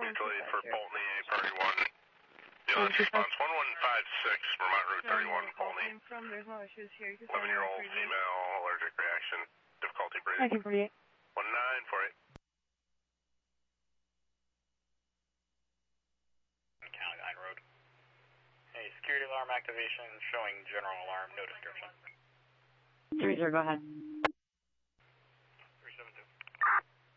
delayed for Bolton EA Priority 1. Units response 1156, Vermont Route 31, Bolton. There's no issues here. 11-year-old female, allergic reaction, difficulty breathing. 1948. 1948. County Line Road. Hey, security alarm activation showing general alarm, no description. 30, go ahead.